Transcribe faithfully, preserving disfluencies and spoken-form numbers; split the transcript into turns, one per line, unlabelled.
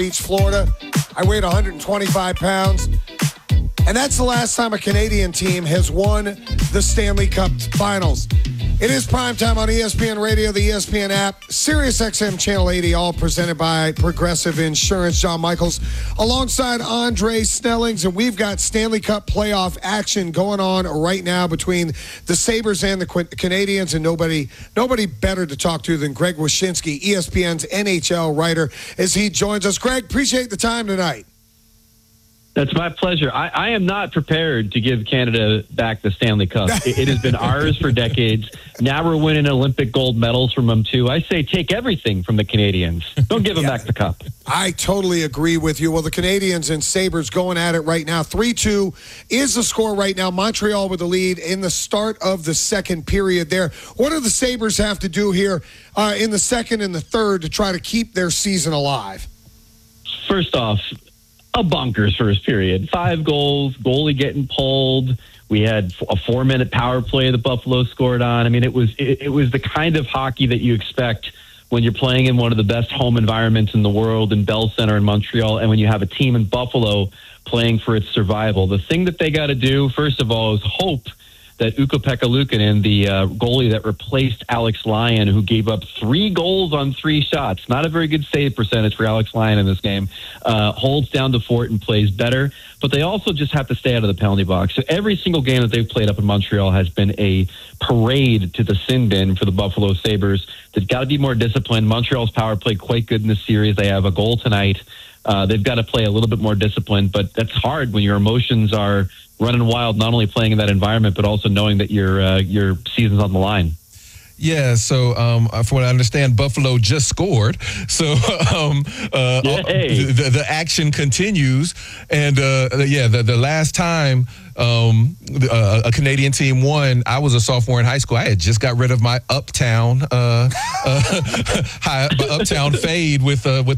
Beach, Florida. I weighed one hundred twenty-five pounds. And that's the last time a Canadian team has won the Stanley Cup Finals. It is primetime on E S P N Radio, the E S P N app, Sirius X M Channel eighty, all presented by Progressive Insurance. John Michaels alongside Andre Snellings, and we've got Stanley Cup playoff action going on right now between the Sabres and the Canadians, and nobody nobody better to talk to than Greg Wyshynski, E S P N's N H L writer, as he joins us. Greg, appreciate the time tonight.
That's my pleasure. I, I am not prepared to give Canada back the Stanley Cup. It, it has been ours for decades. Now we're winning Olympic gold medals from them, too. I say take everything from the Canadians. Don't give them yeah. back the cup.
I totally agree with you. Well, the Canadians and Sabres going at it right now. three two is the score right now. Montreal with the lead in the start of the second period there. What do the Sabres have to do here uh, in the second and the third to try to keep their season alive?
First off, a bonkers first period. Five goals, goalie getting pulled. We had a four-minute power play that Buffalo scored on. I mean, it was it, it was the kind of hockey that you expect when you're playing in one of the best home environments in the world in Bell Center in Montreal, and when you have a team in Buffalo playing for its survival. The thing that they got to do, first of all, is hope that Ukko-Pekka Luukkonen, the uh, goalie that replaced Alex Lyon, who gave up three goals on three shots, not a very good save percentage for Alex Lyon in this game, uh, holds down the fort and plays better. But they also just have to stay out of the penalty box. So every single game that they've played up in Montreal has been a parade to the sin bin for the Buffalo Sabres. They've got to be more disciplined. Montreal's power play quite good in this series. They have a goal tonight. Uh, they've got to play a little bit more disciplined, but that's hard when your emotions are running wild, not only playing in that environment, but also knowing that your uh, your season's on the line.
Yeah, so um, from what I understand, Buffalo just scored. So um, uh, the, the action continues. And, uh, yeah, the, the last time um, uh, a Canadian team won, I was a sophomore in high school. I had just got rid of my uptown uh, uh, high, my uptown fade with uh, with